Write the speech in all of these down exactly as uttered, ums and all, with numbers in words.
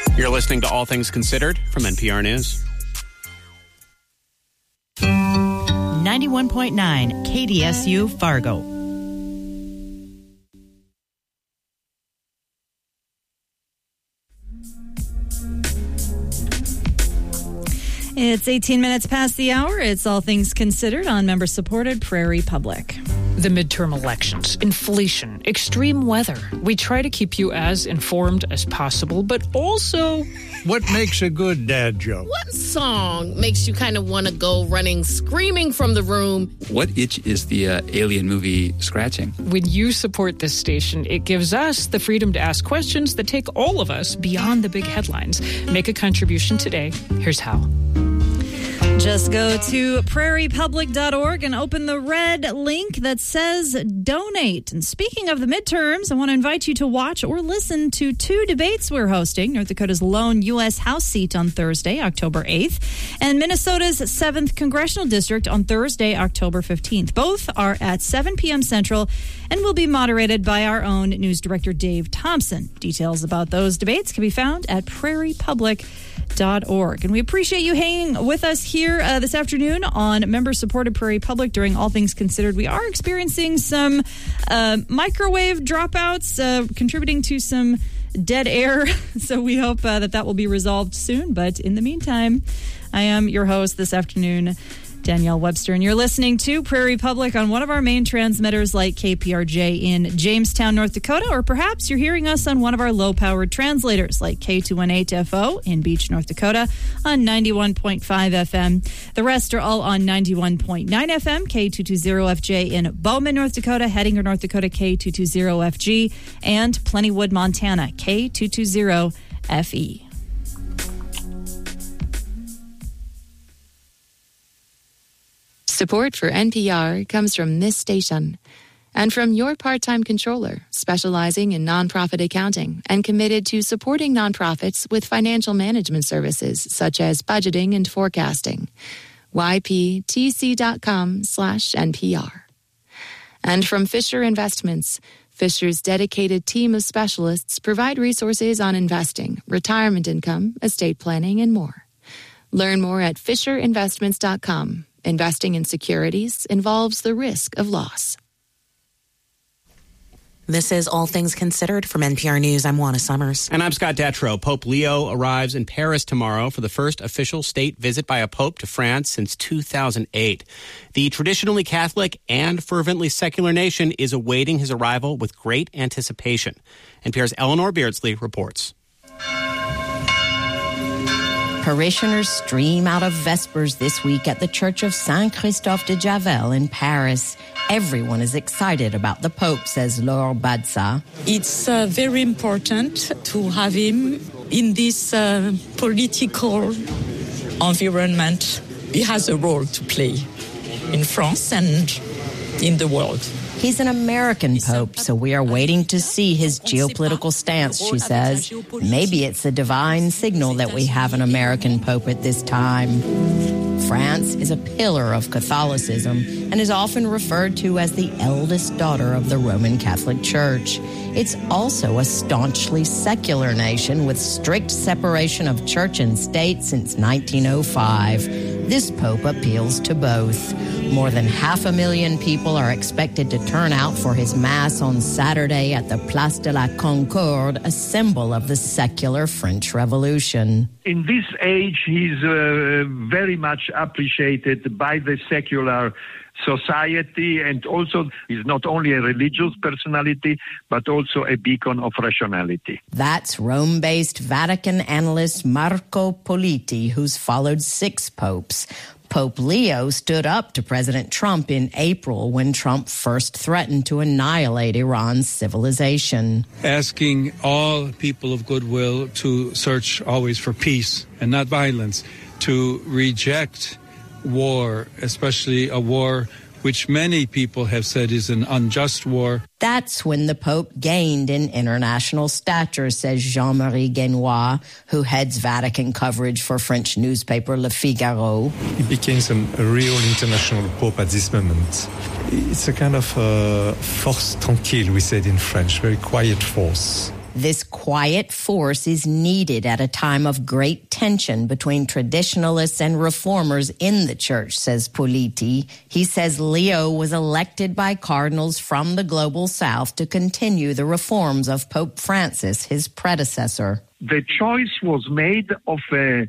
You're listening to All Things Considered from N P R News. ninety-one point nine K D S U Fargo. It's eighteen minutes past the hour. It's All Things Considered on member-supported Prairie Public. The midterm elections, inflation, extreme weather. We try to keep you as informed as possible, but also... What makes a good dad joke? What song makes you kind of want to go running, screaming from the room? What itch is the uh, Alien movie scratching? When you support this station, it gives us the freedom to ask questions that take all of us beyond the big headlines. Make a contribution today. Here's how. Just go to prairie public dot org and open the red link that says donate. And speaking of the midterms, I want to invite you to watch or listen to two debates we're hosting. North Dakota's lone U S House seat on Thursday, October eighth, and Minnesota's seventh Congressional District on Thursday, October fifteenth. Both are at seven p.m. Central and will be moderated by our own news director, Dave Thompson. Details about those debates can be found at prairie public dot org. And we appreciate you hanging with us here uh, this afternoon on member-supported Prairie Public during All Things Considered. We are experiencing some uh, microwave dropouts, uh, contributing to some dead air. So we hope uh, that that will be resolved soon. But in the meantime, I am your host this afternoon, Danielle Webster, and you're listening to Prairie Public on one of our main transmitters like K P R J in Jamestown, North Dakota, or perhaps you're hearing us on one of our low-powered translators like K two eighteen F O in Beach, North Dakota on ninety-one point five F M. The rest are all on ninety-one point nine F M, K two twenty F J in Bowman, North Dakota, Hettinger, North Dakota, K two twenty F G, and Plentywood, Montana, K two twenty F E. Support for N P R comes from this station and from your part-time controller, specializing in nonprofit accounting and committed to supporting nonprofits with financial management services such as budgeting and forecasting. Y P T C dot com slash N P R. And from Fisher Investments, Fisher's dedicated team of specialists provide resources on investing, retirement income, estate planning, and more. Learn more at fisher investments dot com. Investing in securities involves the risk of loss. This is All Things Considered from N P R News. I'm Juana Summers. And I'm Scott Detrow. Pope Leo arrives in Paris tomorrow for the first official state visit by a pope to France since two thousand eight. The traditionally Catholic and fervently secular nation is awaiting his arrival with great anticipation. N P R's Eleanor Beardsley reports. Parishioners stream out of Vespers this week at the Church of Saint Christophe de Javel in Paris. Everyone is excited about the Pope, says Laure Badza. It's uh, very important to have him in this uh, political environment. He has a role to play in France and in the world. He's an American pope, so we are waiting to see his geopolitical stance, she says. Maybe it's a divine signal that we have an American pope at this time. France is a pillar of Catholicism and is often referred to as the eldest daughter of the Roman Catholic Church. It's also a staunchly secular nation with strict separation of church and state since nineteen oh five. This pope appeals to both. More than half a million people are expected to turn out for his mass on Saturday at the Place de la Concorde, a symbol of the secular French Revolution. In this age, he's uh, very much appreciated by the secular society, and also is not only a religious personality, but also a beacon of rationality. That's Rome-based Vatican analyst Marco Politi, who's followed six popes. Pope Leo stood up to President Trump in April when Trump first threatened to annihilate Iran's civilization. Asking all people of goodwill to search always for peace and not violence, to reject war, especially a war which many people have said is an unjust war. That's when the Pope gained in international stature, says Jean-Marie Guénois, who heads Vatican coverage for French newspaper Le Figaro. He became some, a real international Pope at this moment. It's a kind of uh, force tranquille, we said in French, very quiet force. This quiet force is needed at a time of great tension between traditionalists and reformers in the church, says Politi. He says Leo was elected by cardinals from the global south to continue the reforms of Pope Francis, his predecessor. The choice was made of a,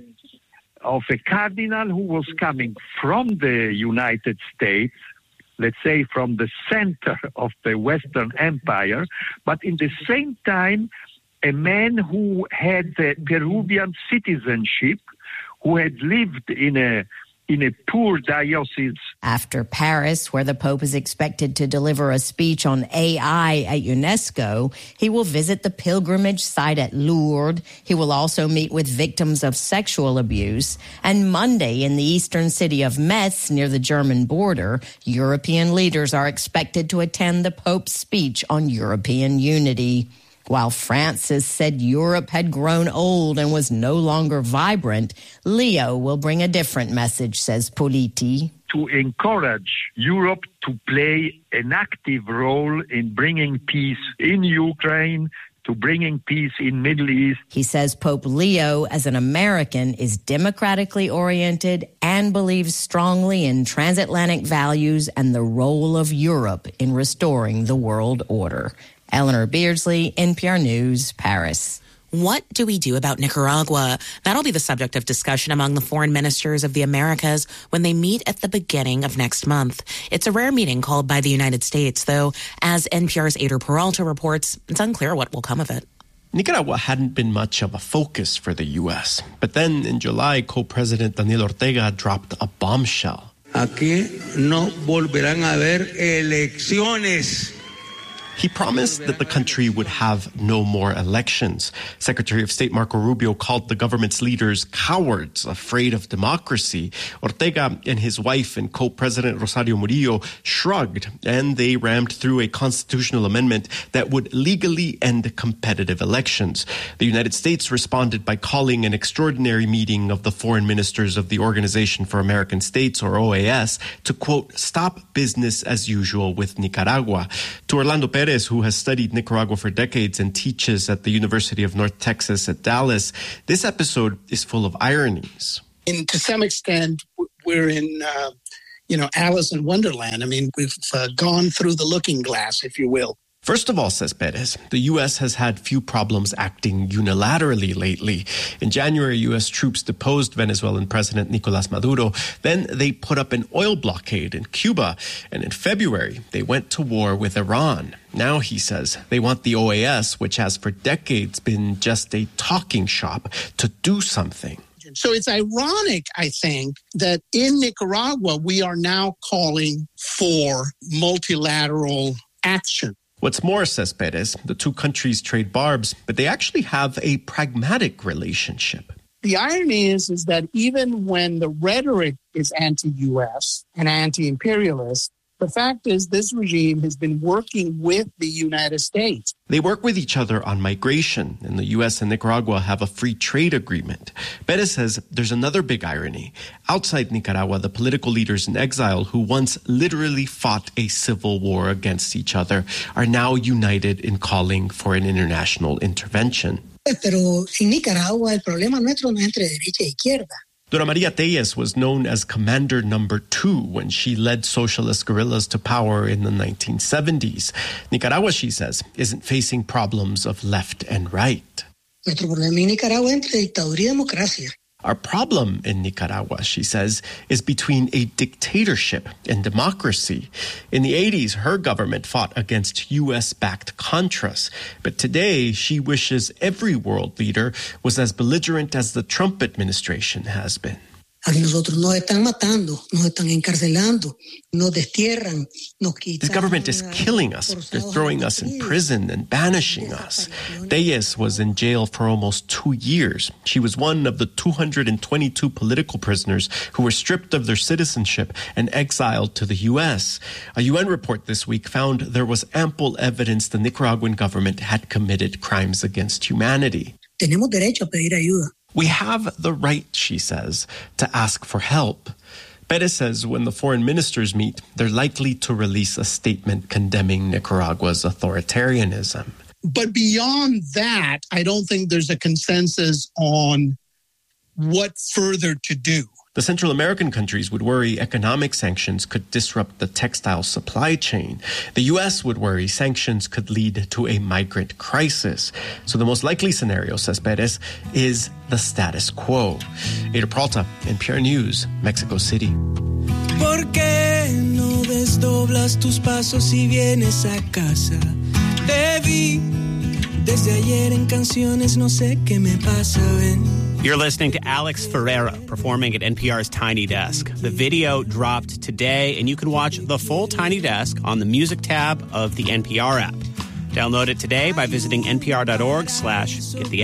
of a cardinal who was coming from the United States, let's say from the center of the Western Empire, but in the same time, a man who had the Peruvian citizenship, who had lived in a in a poor diocese. After Paris, where the Pope is expected to deliver a speech on A I at UNESCO, he will visit the pilgrimage site at Lourdes. He will also meet with victims of sexual abuse. And Monday, in the eastern city of Metz, near the German border, European leaders are expected to attend the Pope's speech on European unity. While Francis said Europe had grown old and was no longer vibrant, Leo will bring a different message, says Politi. To encourage Europe to play an active role in bringing peace in Ukraine, to bringing peace in Middle East. He says Pope Leo, as an American, is democratically oriented and believes strongly in transatlantic values and the role of Europe in restoring the world order. Eleanor Beardsley, N P R News, Paris. What do we do about Nicaragua? That'll be the subject of discussion among the foreign ministers of the Americas when they meet at the beginning of next month. It's a rare meeting called by the United States, though, as N P R's Ader Peralta reports, it's unclear what will come of it. Nicaragua hadn't been much of a focus for the U S. But then in July, co-president Daniel Ortega dropped a bombshell. Aquí no volverán a haber elecciones. He promised that the country would have no more elections. Secretary of State Marco Rubio called the government's leaders cowards, afraid of democracy. Ortega and his wife and co-president Rosario Murillo shrugged, and they rammed through a constitutional amendment that would legally end competitive elections. The United States responded by calling an extraordinary meeting of the foreign ministers of the Organization for American States, or O A S, to, quote, stop business as usual with Nicaragua. To Orlando Perez, who has studied Nicaragua for decades and teaches at the University of North Texas at Dallas, this episode is full of ironies. And to some extent, we're in, uh, you know, Alice in Wonderland. I mean, we've uh, gone through the looking glass, if you will. First of all, says Perez, the U S has had few problems acting unilaterally lately. In January, U S troops deposed Venezuelan President Nicolás Maduro. Then they put up an oil blockade in Cuba. And in February, they went to war with Iran. Now, he says, they want the O A S, which has for decades been just a talking shop, to do something. So it's ironic, I think, that in Nicaragua, we are now calling for multilateral action. What's more, says Perez, the two countries trade barbs, but they actually have a pragmatic relationship. The irony is, is that even when the rhetoric is anti-U S and anti-imperialist, the fact is this regime has been working with the United States. They work with each other on migration, and the U S and Nicaragua have a free trade agreement. Perez says there's another big irony. Outside Nicaragua, the political leaders in exile who once literally fought a civil war against each other are now united in calling for an international intervention. Pero en Nicaragua el problema nuestro no es entre derecha y izquierda. Dora Maria Tellez was known as Commander Number Two when she led socialist guerrillas to power in the nineteen seventies. Nicaragua, she says, isn't facing problems of left and right. Nuestro problema en Nicaragua es entre dictadura y democracia. Our problem in Nicaragua, she says, is between a dictatorship and democracy. In the eighties, her government fought against U S-backed Contras. But today, she wishes every world leader was as belligerent as the Trump administration has been. A nosotros nos están matando, nos están encarcelando, nos destierran, nos quitan. This government is killing us. They're throwing us in prison and banishing us. Tellez was in jail for almost two years. She was one of the two hundred twenty-two political prisoners who were stripped of their citizenship and exiled to the U S. A U N report this week found there was ample evidence the Nicaraguan government had committed crimes against humanity. Tenemos derecho a pedir ayuda. We have the right, she says, to ask for help. Perez says when the foreign ministers meet, they're likely to release a statement condemning Nicaragua's authoritarianism. But beyond that, I don't think there's a consensus on what further to do. The Central American countries would worry economic sanctions could disrupt the textile supply chain. The U S would worry sanctions could lead to a migrant crisis. So the most likely scenario, says Perez, is the status quo. Ada Peralta, N P R News, Mexico City. ¿Por qué no desdoblas tus pasos y vienes a casa? Te vi desde ayer en canciones, no sé qué me pasa, ven. You're listening to Alex Ferreira performing at N P R's Tiny Desk. The video dropped today, and you can watch the full Tiny Desk on the music tab of the N P R app. Download it today by visiting npr.org slash get the